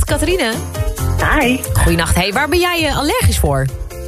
Catharine. Hi. Goeienacht. Hey, waar ben jij allergisch voor?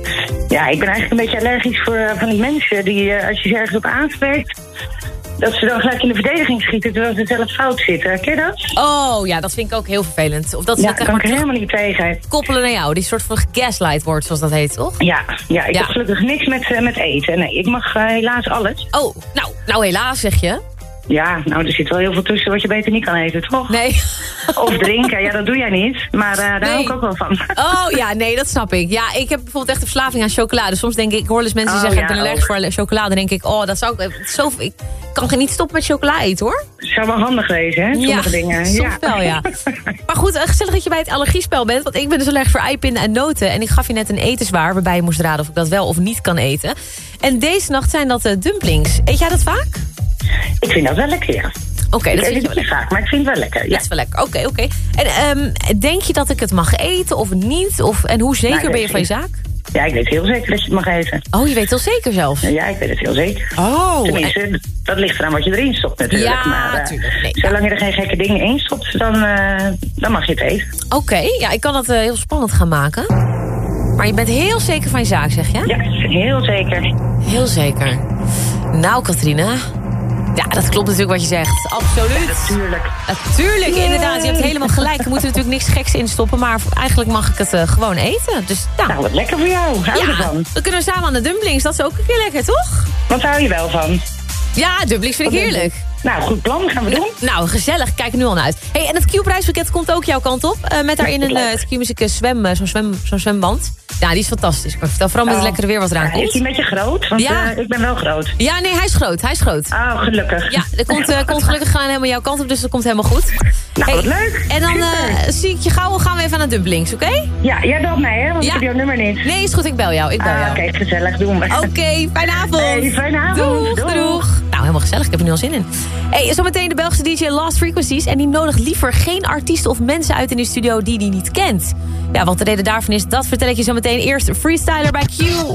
Ja, ik ben eigenlijk een beetje allergisch voor van die mensen die, als je ze ergens op aanspreekt, dat ze dan gelijk in de verdediging schieten terwijl ze zelf fout zitten. Ken je dat? Oh, ja, dat vind ik ook heel vervelend. Of dat ze Ja, dat daar kan ik helemaal niet tegen. koppelen naar jou. Die soort van gaslight wordt, zoals dat heet, toch? Ja, ik heb gelukkig niks met eten. Nee, ik mag helaas alles. Oh, nou helaas zeg je. Ja, nou, er zit wel heel veel tussen wat je beter niet kan eten, toch? Nee. Of drinken, ja, dat doe jij niet. Maar daar hou ik ook wel van. Oh ja, nee, dat snap ik. Ja, ik heb bijvoorbeeld echt een verslaving aan chocolade. Soms denk ik hoor eens mensen zeggen, ik ben allergisch voor chocolade. Dan denk ik, dat zou ik... Ik kan niet stoppen met chocola eten, hoor. Het zou wel handig wezen, hè? Sommige dingen. Soms wel, ja. Maar goed, gezellig dat je bij het allergiespel bent. Want ik ben dus allergisch voor eipinnen en noten. En ik gaf je net een etenswaar waarbij je moest raden of ik dat wel of niet kan eten. En deze nacht zijn dat dumplings. Eet jij dat vaak? Ik vind dat wel lekker, ja. Oké, dat vind vind ik niet vaak, maar ik vind het wel lekker. Ja. Dat is wel lekker, oké. En denk je dat ik het mag eten of niet? En hoe zeker ben je van je zaak? Ja, ik weet heel zeker dat je het mag eten. Oh, je weet heel zeker zelfs? Ja, ik weet het heel zeker. Oh. Tenminste, dat ligt eraan wat je erin stopt natuurlijk. Ja, maar natuurlijk. Nee, zolang je er geen gekke dingen in stopt, dan mag je het eten. Oké, ja, ik kan het heel spannend gaan maken. Maar je bent heel zeker van je zaak, zeg je? Ja, heel zeker. Heel zeker. Nou, Catharine... Ja, dat klopt natuurlijk wat je zegt. Absoluut. Natuurlijk. Natuurlijk, inderdaad. Je hebt helemaal gelijk. Er moet er natuurlijk niks geks in stoppen. Maar eigenlijk mag ik het gewoon eten. Dus, nou, wat lekker voor jou. Hou ervan. Dan kunnen we samen aan de dumplings. Dat is ook een keer lekker, toch? Wat hou je wel van? Ja, dumplings vind ik heerlijk. Nou, goed plan. Gaan we doen. Nou, gezellig. Kijk er nu al naar uit. Hey, en het Q-prijspakket komt ook jouw kant op. Met daarin een Q-muziek zo'n zwemband. Ja, die is fantastisch. Ik vertel vooral met het lekkere weer wat eraan komt. Is die een beetje groot? Want ik ben wel groot. Ja, nee, hij is groot. Oh, gelukkig. Ja, er komt gelukkig gewoon helemaal jouw kant op, dus dat komt helemaal goed. Nou, wat leuk. En dan zie ik je gauw, gaan we even aan de dumplings, oké? Ja, jij belt mij, hè? Want ik heb jouw nummer niet. Nee, is goed, ik bel jou. Oké, gezellig, doen we. Oké, fijne avond. Hey, fijne avond. Doeg. Nou, helemaal gezellig, ik heb er nu al zin in. Hey, zometeen de Belgische DJ Lost Frequencies. En die nodigt liever geen artiesten of mensen uit in de studio die niet kent. Ja, wat de reden daarvan is, dat vertel ik je zo meteen. Eerst Freestyler bij Q.